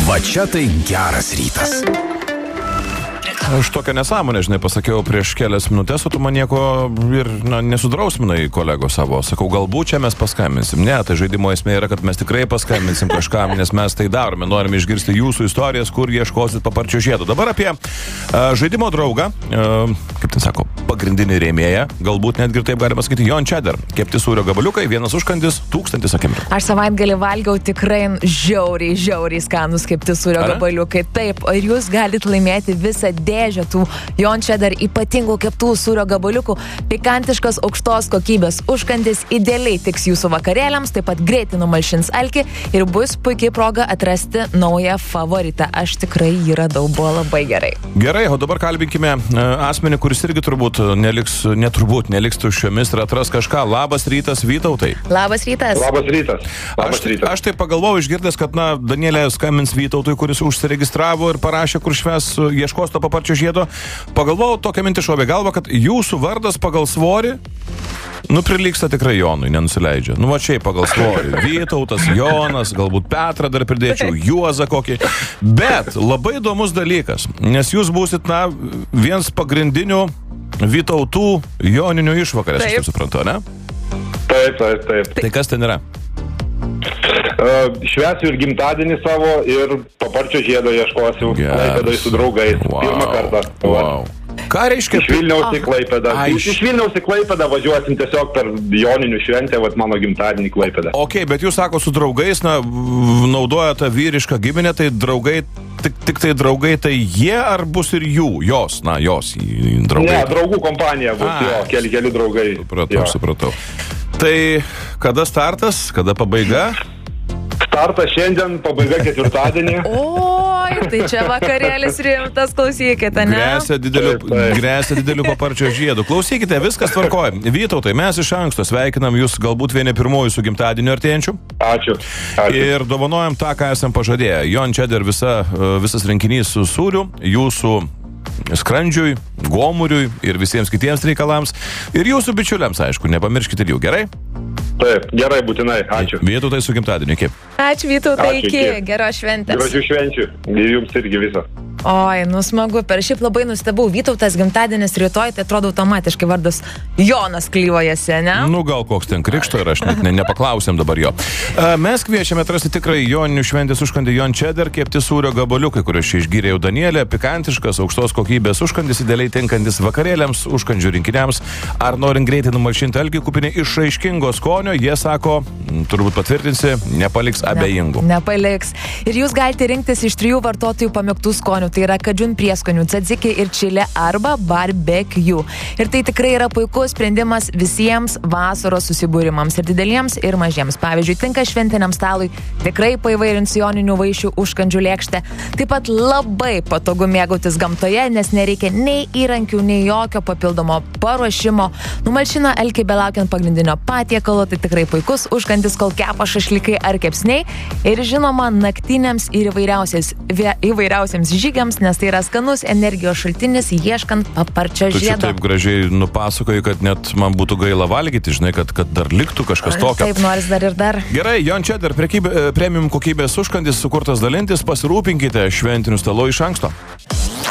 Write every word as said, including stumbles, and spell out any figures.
Va čia tai geras rytas. Aš tokią nesąmonę, žinai, pasakiau prieš kelias minutės, o tu man nieko ir na, nesudrausminai kolego savo. Sakau, galbūt čia mes paskambinsim. Ne, tai žaidimo esmė yra, kad mes tikrai paskambinsim kažkam, nes mes tai darome. Norime išgirsti jūsų istorijas, kur ieškosit paparčio žiedo. Dabar apie uh, žaidimo draugą, uh, kaip ten sako, pagrindinį rėmėją, galbūt netgi taip galima sakyti, Jon Cheddar. Kepti sūrio gabaliukai, vienas užkandis, tūkstantis akimirkų. Aš savaitgalį valgiau tikrai žiauriai, žiauriai skanus kepti sūrio gabaliukai. Taip, ir jūs galite laimėti visą dėžę tų Jon Cheddar ypatingų keptų sūrio gabaliukų. Pikantiškas aukštos kokybės užkandis idealiai tiks jūsų vakarėliams, taip pat greitai numalšins alkį ir bus puikiai proga atrasti naują favoritą. Aš tikrai jį radau, buvo labai gerai. Gerai, o dabar kalbinkime asmenį, kuris irgi turbūt neliks, neturbūt neliks tuščiomis ir atras kažką. Labas rytas, Vytautai. Labas rytas. Labas rytas. Labas aš, rytas. Aš tai pagalvojau išgirdęs, kad, na, Danielė skambins Vytautui, kuris užsiregistravo ir parašė, kur šves, ieškos to paparčio žiedo. Pagalvojau, tokia mintis šovė galva, kad jūsų vardas pagal svorį, nu, prilyksta tikrai Jonui, nenusileidžia. Nu, va čia pagal svorį. Vytautas, Jonas, galbūt Petrą dar pridėčiau, Juozą kokį. Bet labai įdomus dalykas, nes jūs būsit, na, vienas pagrindinių Vytautų joninių išvakarės, aš taip suprantu, ne? Taip, taip, taip. Tai kas ten yra? Uh, švęsiu ir gimtadienį savo ir paparčio žiedo ieškosiu Klaipėdoj su draugais. Wow. Pirmą kartą. Wow. Ką reiškia? Iš Vilniaus į Klaipėdą. Iš, iš Vilniaus į Klaipėdą važiuosim tiesiog per joninių šventę, vat mano gimtadienį Klaipėdą. Ok, bet jūs sako su draugais, na, naudoja tą vyrišką giminę, tai draugai, tik, tik tai draugai, tai jie ar bus ir jų, jos, na, jos draugai? Ne, draugų kompanija bus, A, jo, keli, keli draugai. Supratau, jo. supratau. Tai kada startas, kada pabaiga? Startas šiandien, pabaiga ketvirtadienį. Oi, tai čia vakarėlis rimtas, klausykite, ne? Grėsia didelių, grėsia didelių paparčio žiedų. Klausykite, viskas tvarkoja. Vytautai, mes iš anksto sveikinam jūs galbūt vieni pirmųjų su gimtadieniu artėjančiu. Ačiū. Ačiū. Ir dovanojam tą, ką esam pažadėję. Jon Cheddar visa, visas rinkinys su sūriu, jūsų skrandžiui, gomuriui ir visiems kitiems reikalams. Ir jūsų bičiuliams, aišku, nepamirškite jų, gerai? Taip, gerai, būtinai, ačiū. Vytautai su gimtadieniu, iki. Ačiū Vytautai, Ačiū, iki, iki. geros šventės. Gražių švenčių, ir jums irgi viso. Oi, nu smagu, per šiaip labai nustebau, Vytautas gimtadienis rytoj, tai atrodo automatiškai vardas Jonas klyvojasi, ne? Nu gal koks ten krikšto ir aš net ne, nepaklausėm dabar jo. Mes kviečiame atrasti tikrai joninių šventės užkandį Jon Cheddar, kepti sūrio gabaliukai, kuriuos čia išgyrė jau Danielė, pikantiškas, aukštos kokybės užkandis, idealiai tinkantis vakarėliams, užkandžių rinkiniams, ar norint greitai numalšinti alkį, kupini išraiškingo skonio, jie sako, turbūt patvirtinsi, nepaliks abejingų. Ne, nepaliks. Ir jūs galite rinktis iš trijų vartotojų pamėgtų skonių. Tai yra kadžiun prieskonių, tzatziki ir čilė arba barbecue. Ir tai tikrai yra puikus sprendimas visiems vasaros susibūrimams ir dideliems ir mažiems. Pavyzdžiui, tinka šventiniam stalui, tikrai paįvairins joninių vaišių užkandžių lėkštę. Taip pat labai patogu mėgautis gamtoje, nes nereikia nei įrankių, nei jokio papildomo paruošimo. Numalšina alkį belaukiant pagrindinio patiekalo, tai tikrai puikus užkandis, kol kepa šašlykai ar kepsniai. Ir žinoma, naktiniams ir įvairiausiams žygiams, nes tai yra skanus energijos šaltinis, ieškant paparčio žiedo. Tu čia taip gražiai nupasakoji, kad net man būtų gaila valgyti, žinai, kad, kad dar liktų kažkas tokio. Taip, noris dar ir dar. Gerai, Jon Cheddar, premium kokybės užkandis sukurtas dalintis, pasirūpinkite šventiniu stalu iš anksto.